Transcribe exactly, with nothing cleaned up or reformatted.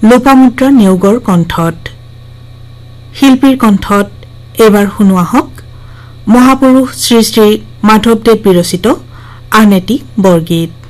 লোপামুদ্ৰা নেওগৰ কণ্ঠত শিল্পীৰ কণ্ঠত এবাৰ শুনোৱা হওক মহাপুৰুষ শ্ৰী শ্ৰী মাধৱদেৱ বিৰচিত আন এটি বৰগীত।